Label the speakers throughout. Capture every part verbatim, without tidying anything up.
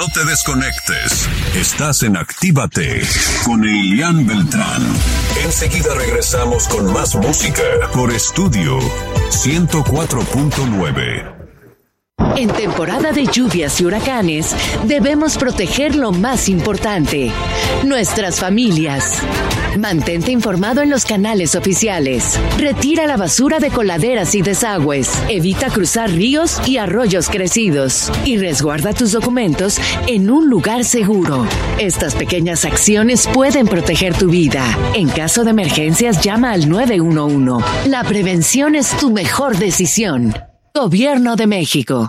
Speaker 1: No te desconectes. Estás en Actívate con Elian Beltrán. Enseguida regresamos con más música por Estudio ciento cuatro punto nueve.
Speaker 2: En temporada de lluvias y huracanes, debemos proteger lo más importante, nuestras familias. Mantente informado en los canales oficiales. Retira la basura de coladeras y desagües. Evita cruzar ríos y arroyos crecidos. Y resguarda tus documentos en un lugar seguro. Estas pequeñas acciones pueden proteger tu vida. En caso de emergencias, llama al nueve uno uno. La prevención es tu mejor decisión. Gobierno de México.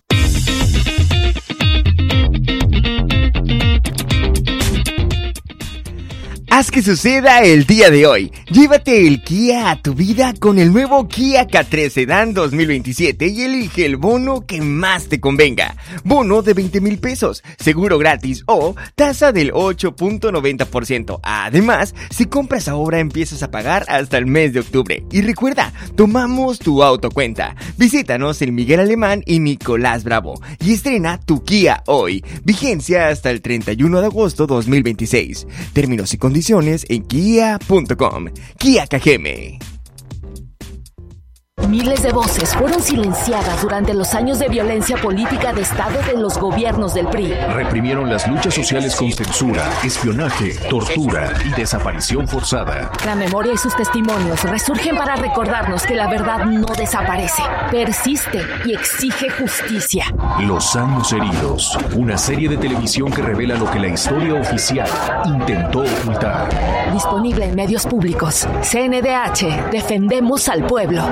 Speaker 3: Haz que suceda el día de hoy. Llévate el Kia a tu vida con el nuevo Kia K tres Sedan dos mil veintisiete y elige el bono que más te convenga. Bono de veinte mil pesos, seguro gratis o tasa del ocho punto noventa por ciento. Además, si compras ahora empiezas a pagar hasta el mes de octubre. Y recuerda, tomamos tu autocuenta. Visítanos en Miguel Alemán y Nicolás Bravo y estrena tu Kia hoy. Vigencia hasta el treinta y uno de agosto dos mil veintiséis. Términos y condiciones en kia punto com. Kia K G M.
Speaker 2: Miles de voces fueron silenciadas durante los años de violencia política de Estado de los gobiernos del P R I.
Speaker 4: Reprimieron las luchas sociales con censura, espionaje, tortura y desaparición forzada.
Speaker 2: La memoria y sus testimonios resurgen para recordarnos que la verdad no desaparece, persiste y exige justicia.
Speaker 4: Los años heridos, una serie de televisión que revela lo que la historia oficial intentó ocultar.
Speaker 2: Disponible en medios públicos. C N D H, defendemos al pueblo.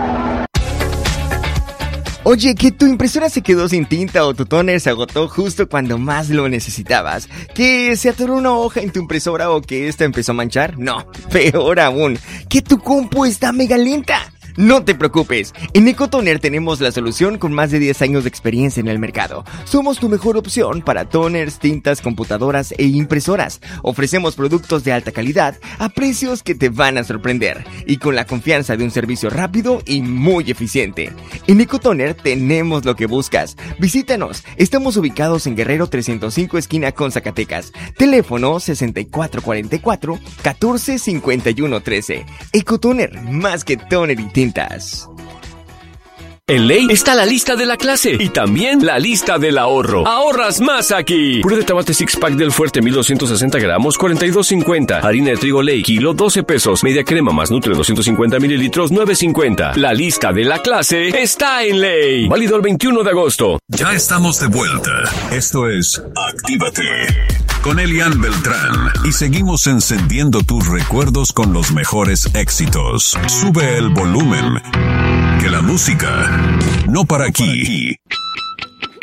Speaker 3: Oye, ¿que tu impresora se quedó sin tinta o tu tóner se agotó justo cuando más lo necesitabas? ¿Que se atoró una hoja en tu impresora o que esta empezó a manchar? No, peor aún, ¿que tu compu está mega lenta? No te preocupes, en Ecotoner tenemos la solución con más de diez años de experiencia en el mercado. Somos tu mejor opción para toners, tintas, computadoras e impresoras. Ofrecemos productos de alta calidad a precios que te van a sorprender y con la confianza de un servicio rápido y muy eficiente. En Ecotoner tenemos lo que buscas. Visítanos, estamos ubicados en Guerrero trescientos cinco esquina con Zacatecas. Teléfono sesenta y cuatro cuarenta y cuatro, catorce cincuenta y uno trece. Ecotoner, más que toner y tintas.
Speaker 5: En Ley está la lista de la clase y también la lista del ahorro. ¡Ahorras más aquí! Puré de tomate six pack del Fuerte mil doscientos sesenta gramos, cuarenta y dos cincuenta. Harina de trigo Ley, kilo, doce pesos. Media crema más Nutre doscientos cincuenta mililitros, nueve cincuenta. La lista de la clase está en Ley. Válido el veintiuno de agosto.
Speaker 1: Ya estamos de vuelta. Esto es Actívate con Elian Beltrán y seguimos encendiendo tus recuerdos con los mejores éxitos. Sube el volumen, que la música no para aquí.